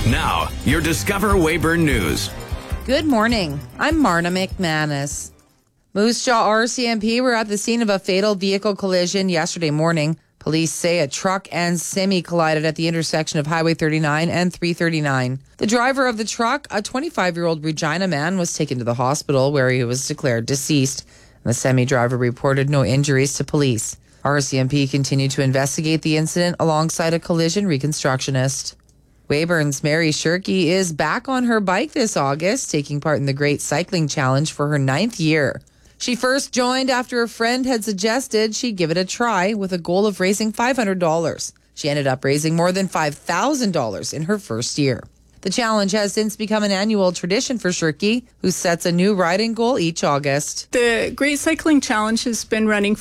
Now, your Discover Weyburn News. Good morning. I'm Marna McManus. Moose Jaw RCMP were at the scene of a fatal vehicle collision yesterday morning. Police say a truck and semi collided at the intersection of Highway 39 and 339. The driver of the truck, a 25-year-old Regina man, was taken to the hospital where he was declared deceased. The semi driver reported no injuries to police. RCMP continued to investigate the incident alongside a collision reconstructionist. Weyburn's Mary Shirky is back on her bike this August, taking part in the Great Cycling Challenge for her 9th year. She first joined after a friend had suggested she give it a try with a goal of raising $500. She ended up raising more than $5,000 in her first year. The challenge has since become an annual tradition for Shirky, who sets a new riding goal each August. The Great Cycling Challenge has been running